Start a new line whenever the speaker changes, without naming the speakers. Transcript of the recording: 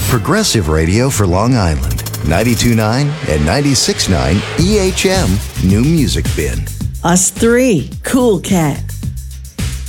Progressive Radio for Long Island. 92.9 and 96.9 EHM New Music Bin.
Us three, Cool Cat.